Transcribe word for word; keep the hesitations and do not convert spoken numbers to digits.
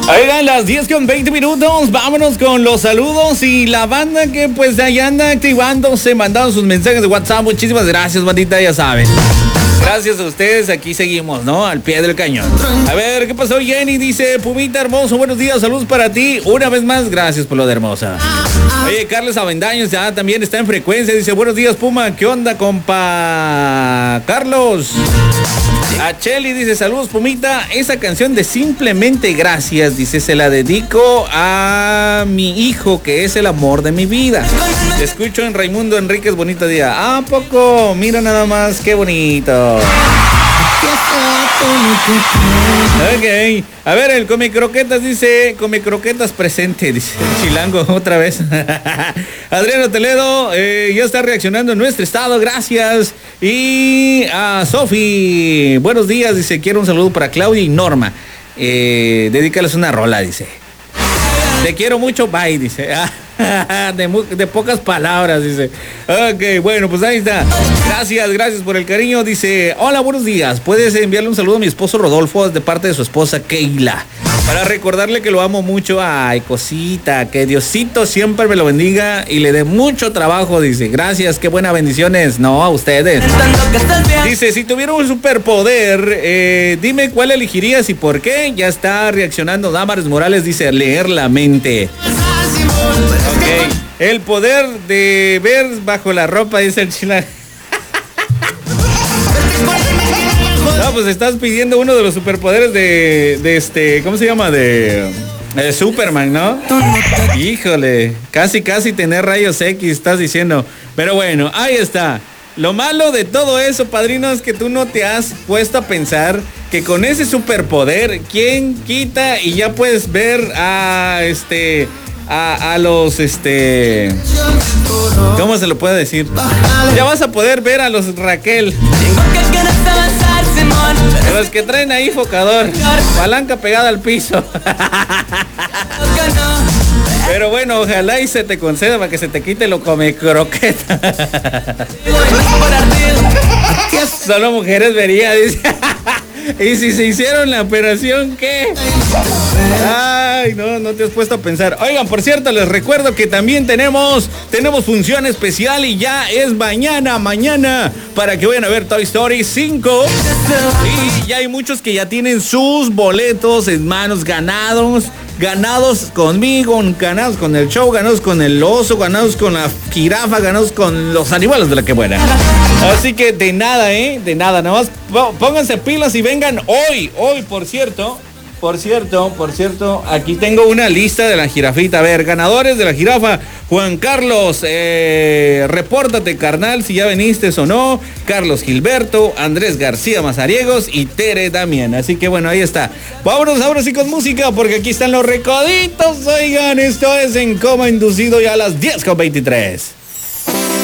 Oigan, las diez con veinte minutos, vámonos con los saludos y la banda que pues ahí anda activándose, mandando sus mensajes de WhatsApp. Muchísimas gracias, bandita, ya saben. Gracias a ustedes, aquí seguimos, ¿no? Al pie del cañón. A ver, ¿qué pasó, Jenny? Dice, Pumita hermoso, buenos días, saludos para ti. Una vez más, gracias por lo de hermosa. Oye, Carlos Avendaños ya también está en frecuencia. Dice, buenos días, Puma, ¿qué onda, compa? Carlos. A Cheli dice, saludos, Pumita. Esa canción de Simplemente Gracias, dice, se la dedico a mi hijo, que es el amor de mi vida. Te escucho en Raimundo Enríquez, bonito día. ¿A poco? Mira nada más, qué bonito. Ok, a ver, el Come Croquetas dice, Come Croquetas presente, dice el Chilango otra vez. Adriano Toledo eh, ya está reaccionando en nuestro estado, gracias. Y a Sofi, buenos días, dice, quiero un saludo para Claudia y Norma. Eh, dedícales una rola, dice. Te quiero mucho, bye, dice. De, de pocas palabras, dice. Ok, bueno, pues ahí está. Gracias, gracias por el cariño. Dice, hola, buenos días. Puedes enviarle un saludo a mi esposo Rodolfo de parte de su esposa Keila, para recordarle que lo amo mucho. Ay, cosita, que Diosito siempre me lo bendiga y le dé mucho trabajo, dice. Gracias, qué buenas bendiciones. No, a ustedes. Dice, si tuviera un superpoder, eh, dime cuál elegirías y por qué. Ya está reaccionando Damaris Morales, dice, leer la mente. Ok, el poder de ver bajo la ropa, dice el Chilango. No, pues estás pidiendo uno de los superpoderes de, de este, ¿cómo se llama? De, de Superman, ¿no? Híjole, casi, casi tener rayos X, estás diciendo. Pero bueno, ahí está. Lo malo de todo eso, padrino, es que tú no te has puesto a pensar que con ese superpoder, ¿quién quita y ya puedes ver a este... A, a los, este... ¿Cómo se lo puede decir? Ya vas a poder ver a los Raquel. Los que traen ahí focador. Palanca pegada al piso. Pero bueno, ojalá y se te conceda para que se te quite lo Come Croqueta. Solo mujeres vería, dice. ¿Y si se hicieron la operación, qué? Ay, no, no te has puesto a pensar. Oigan, por cierto, les recuerdo que también tenemos, tenemos función especial y ya es mañana, mañana, para que vayan a ver Toy Story cinco. Y ya hay muchos que ya tienen sus boletos en manos ganados. Ganados conmigo, ganados con el show, ganados con el oso, ganados con la jirafa, ganados con los animales de la que buena. Así que de nada, ¿eh? De nada, nada más pónganse pilas y vengan hoy, hoy, por cierto. Por cierto, por cierto, aquí tengo una lista de la jirafita. A ver, ganadores de la jirafa. Juan Carlos, eh, repórtate, carnal, si ya viniste o no. Carlos Gilberto, Andrés García Mazariegos y Tere Damián. Así que bueno, ahí está. Vámonos ahora sí con música, porque aquí están los recoditos. Oigan, esto es En Coma Inducido ya a las diez con veintitrés.